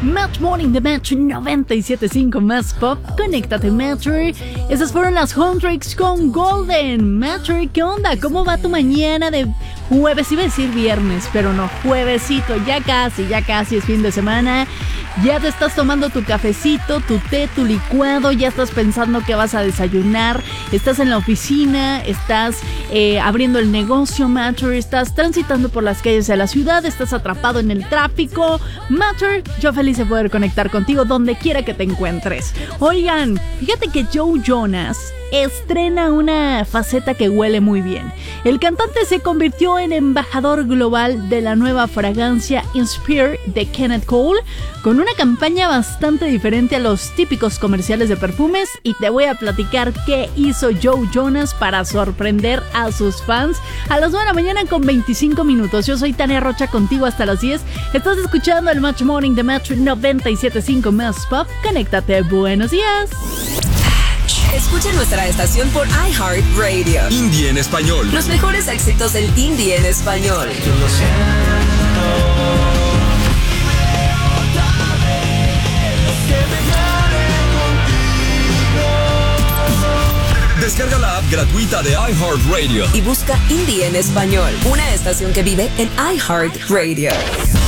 Match Morning de Metro 97.5 más pop. Conéctate, Metro. Esas fueron las Home Tricks con Golden. Metro, ¿qué onda? ¿Cómo va tu mañana de jueves? Iba a decir viernes, pero no, juevesito. Ya casi es fin de semana. Ya te estás tomando tu cafecito, tu té, tu licuado. Ya estás pensando qué vas a desayunar. Estás en la oficina. Estás abriendo el negocio, Metro. Estás transitando por las calles de la ciudad. Estás atrapado en el tráfico. Metro, yo feliz de poder conectar contigo donde quiera que te encuentres. Oigan, fíjate que Joe Jonas estrena una faceta que huele muy bien. El cantante se convirtió en embajador global de la nueva fragancia Inspire de Kenneth Cole, con una campaña bastante diferente a los típicos comerciales de perfumes, y te voy a platicar qué hizo Joe Jonas para sorprender a sus fans a las 9 de la mañana con 25 minutos. Yo soy Tania Rocha, contigo hasta las 10. Estás escuchando el Match Morning de Metro 97.5 más pop. Conéctate, buenos días. Escucha nuestra estación por iHeartRadio. Indie en español. Los mejores éxitos del indie en español. Yo lo siento. Descarga la app gratuita de iHeartRadio Y busca Indie en español, una estación que vive en iHeartRadio.